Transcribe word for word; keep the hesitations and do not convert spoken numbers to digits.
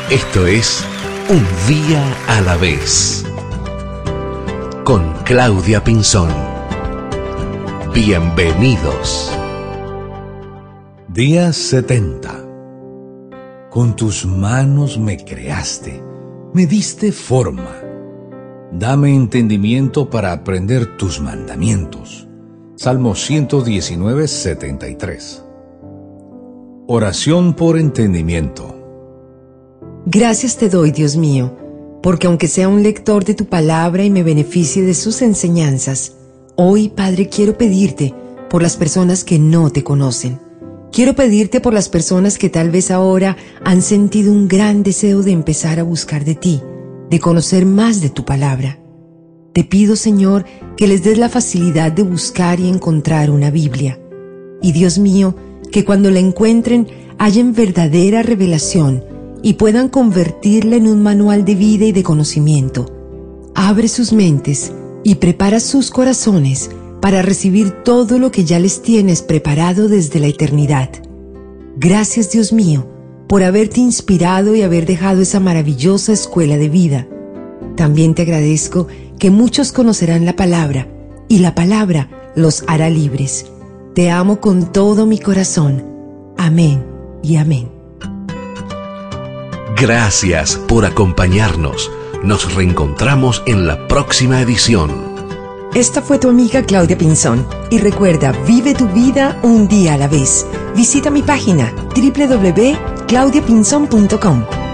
Esto es Un Día a la Vez, con Claudia Pinzón. Bienvenidos. Día setenta. Con tus manos me creaste, me diste forma. Dame entendimiento para aprender tus mandamientos. Salmo ciento diecinueve, setenta y tres. Oración por entendimiento. Gracias te doy, Dios mío, porque aunque sea un lector de tu palabra y me beneficie de sus enseñanzas, hoy, Padre, quiero pedirte por las personas que no te conocen. Quiero pedirte por las personas que tal vez ahora han sentido un gran deseo de empezar a buscar de ti, de conocer más de tu palabra. Te pido, Señor, que les des la facilidad de buscar y encontrar una Biblia. Y Dios mío, que cuando la encuentren hayan verdadera revelación y puedan convertirla en un manual de vida y de conocimiento. Abre sus mentes y prepara sus corazones para recibir todo lo que ya les tienes preparado desde la eternidad. Gracias, Dios mío, por haberte inspirado y haber dejado esa maravillosa escuela de vida. También te agradezco que muchos conocerán la palabra y la palabra los hará libres. Te amo con todo mi corazón. Amén y amén. Gracias por acompañarnos. Nos reencontramos en la próxima edición. Esta fue tu amiga Claudia Pinzón. Y recuerda, vive tu vida un día a la vez. Visita mi página doble u doble u doble u punto claudia pinzón punto com.